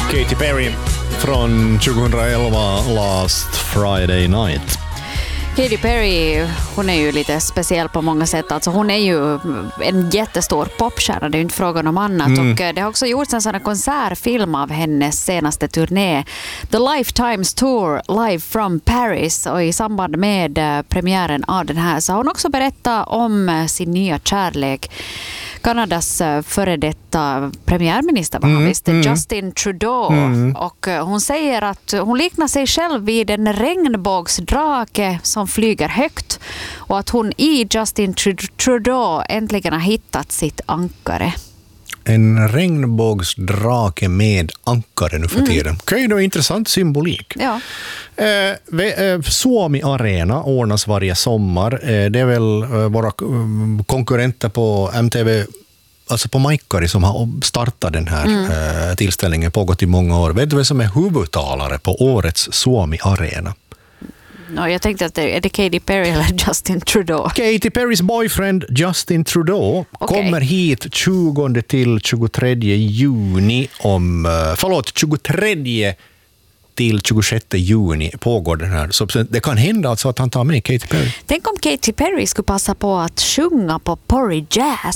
Katy Perry från 2011, Last Friday Night. Katy Perry, hon är ju lite speciell på många sätt. Alltså hon är ju en jättestor popstjärna, det är ju inte frågan om annat. Och det har också gjorts en sån här konsertfilm av hennes senaste turné, The Lifetimes Tour Live from Paris. Och i samband med premiären av den här så har hon också berättat om sin nya kärlek. Kanadas före detta premiärminister var visst, Justin Trudeau. Och hon säger att hon liknar sig själv vid en regnbågsdrake som flyger högt. Och att hon i Justin Trudeau äntligen har hittat sitt ankare. En regnbågsdrake med ankare nu för tiden. Okej, då intressant symbolik. Ja. Suomi Arena ordnas varje sommar. Det är väl våra konkurrenter på MTV, alltså på Maikkari, som har startat den här tillställningen, pågått i många år. Vet du vem som är huvudtalare på årets Suomi Arena? No, jag tänkte att är det Katy Perry eller Justin Trudeau? Katy Perrys boyfriend Justin Trudeau kommer hit 20 till 23 juni 23 till 26 juni pågår den här. Så det kan hända alltså att han tar med Katy Perry. Tänk om Katy Perry skulle passa på att sjunga på Porry Jazz